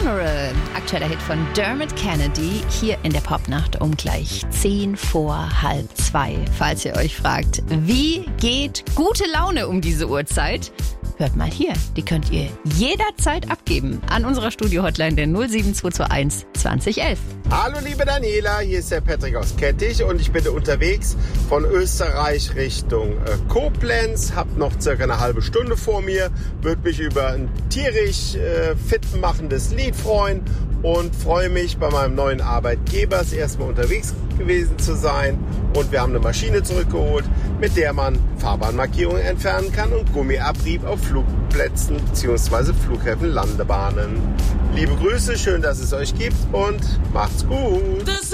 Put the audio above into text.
Funeral, aktueller Hit von Dermot Kennedy, hier in der Popnacht um gleich 1:10, falls ihr euch fragt, wie geht gute Laune um diese Uhrzeit? Hört mal hier, die könnt ihr jederzeit abgeben an unserer Studio-Hotline der 07221 2011. Hallo liebe Daniela, hier ist der Patrick aus Kettich und ich bin unterwegs von Österreich Richtung Koblenz. Hab noch circa eine halbe Stunde vor mir, würde mich über ein tierisch fit machendes Lied freuen und freue mich bei meinem neuen Arbeitgeber erstmal unterwegs gewesen zu sein. Und wir haben eine Maschine zurückgeholt, mit der man Fahrbahnmarkierungen entfernen kann und Gummiabrieb auf Flugplätzen bzw. Flughäfen, Landebahnen. Liebe Grüße, schön, dass es euch gibt und macht's gut.